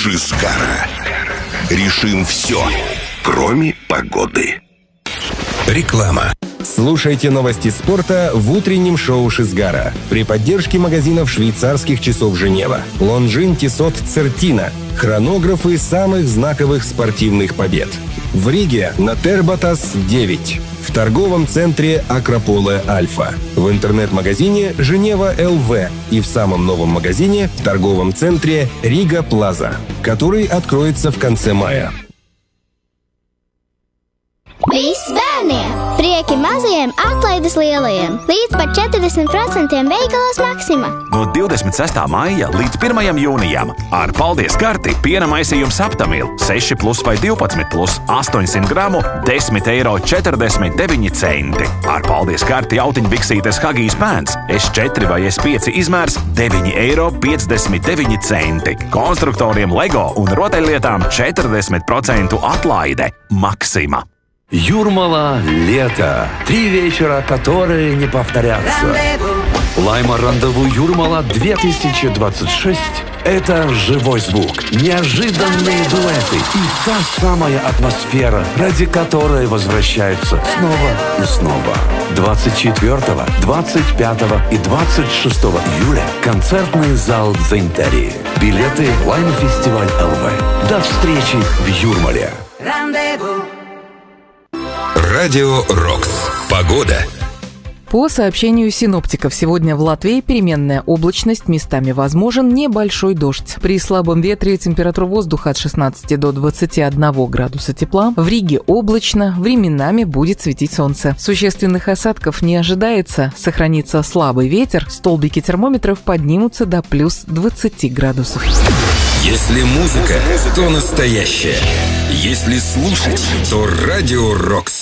Шизгара. Решим все, кроме погоды. Реклама. Слушайте новости спорта в утреннем шоу Шизгара при поддержке магазинов швейцарских часов Женева, Лонжин Тисот Цертина, хронографы самых знаковых спортивных побед. В Риге на Тербатас 9, в торговом центре Акрополе Альфа, в интернет-магазине Женева ЛВ и в самом новом магазине в торговом центре Рига Плаза, который откроется в конце мая. Viss bērniem! Prieki mazajiem, atlaides lielajiem! Līdz pat 40% veikalos Maksima! No 26. maija līdz 1. jūnijam ar paldies karti piena maisījums Aptamil 6+ vai 12+, 800 gramu, 10,49 €. Ar paldies karti autiņbiksītes Hagijs pēns S4 vai S5 izmērs 9,59 €. Konstruktoriem Lego un rotaļlietām 40% atlaide. Maksima. Юрмала, лето. 3 вечера, которые не повторятся. Лайма Рандеву Юрмала 2026 – это живой звук, неожиданные дуэты и та самая атмосфера, ради которой возвращаются снова и снова. 24, 25 и 26 июля концертный зал Дзинтери. Билеты Лайм Фестиваль ЛВ. До встречи в Юрмале. Радио Рокс. Погода. По сообщению синоптиков, сегодня в Латвии переменная облачность, местами возможен небольшой дождь. При слабом ветре температура воздуха от 16 до 21 градуса тепла. В Риге облачно, временами будет светить солнце. Существенных осадков не ожидается, сохранится слабый ветер, столбики термометров поднимутся до плюс 20 градусов. Если музыка, то настоящая. Если слушать, то Радио Рокс.